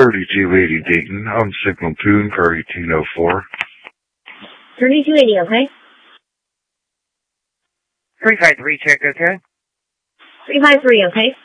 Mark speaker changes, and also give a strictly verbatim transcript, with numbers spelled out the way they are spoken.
Speaker 1: thirty-two eighty Dayton, on Signal two and car eighteen oh four.
Speaker 2: thirty-two eighty, okay?
Speaker 3: three five three, check, okay?
Speaker 2: three five three, okay?